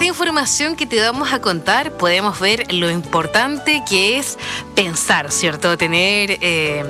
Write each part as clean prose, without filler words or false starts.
información que te vamos a contar podemos ver lo importante que es pensar, ¿cierto? Tener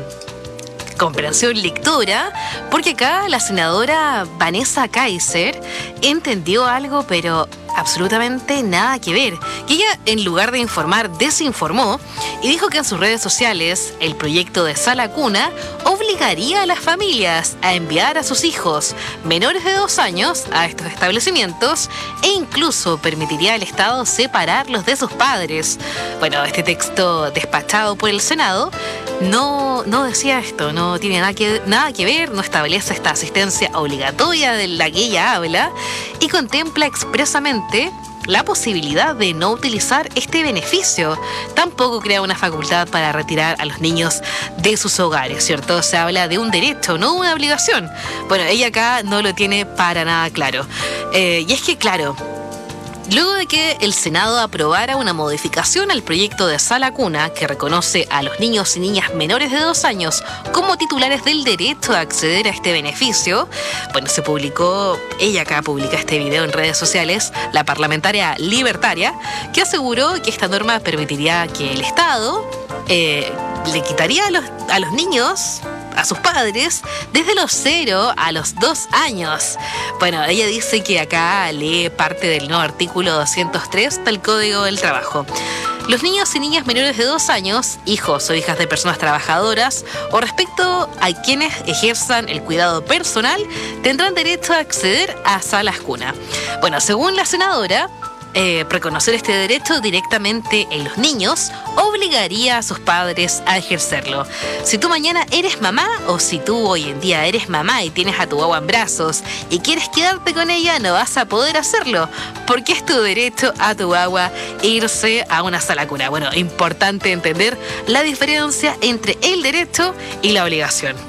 comprensión lectora, porque acá la senadora Vanessa Kaiser entendió algo, pero absolutamente nada que ver. Que ella, en lugar de informar, desinformó y dijo que en sus redes sociales el proyecto de Sala Cuna obligaría a las familias a enviar a sus hijos menores de 2 años a estos establecimientos e incluso permitiría al Estado separarlos de sus padres. Bueno, este texto despachado por el Senado no decía esto, no tiene nada que ver, no establece esta asistencia obligatoria de la que ella habla y contempla expresamente la posibilidad de no utilizar este beneficio. Tampoco crea una facultad para retirar a los niños de sus hogares, ¿cierto? Se habla de un derecho, no una obligación. Bueno, ella acá no lo tiene para nada claro. Y es que, claro, luego de que el Senado aprobara una modificación al proyecto de Sala Cuna que reconoce a los niños y niñas menores de 2 años como titulares del derecho a acceder a este beneficio, bueno, ella acá publica este video en redes sociales, la parlamentaria libertaria, que aseguró que esta norma permitiría que el Estado le quitaría a los niños, a sus padres, desde los 0 a los 2 años. Bueno, ella dice que acá lee parte del nuevo artículo 203 del Código del Trabajo. Los niños y niñas menores de 2 años, hijos o hijas de personas trabajadoras, o respecto a quienes ejerzan el cuidado personal, tendrán derecho a acceder a salas cuna. Bueno, según la senadora, reconocer este derecho directamente en los niños obligaría a sus padres a ejercerlo. Si tú mañana eres mamá o si tú hoy en día eres mamá y tienes a tu guagua en brazos y quieres quedarte con ella, no vas a poder hacerlo porque es tu derecho a tu guagua irse a una sala cuna. Bueno, importante entender la diferencia entre el derecho y la obligación.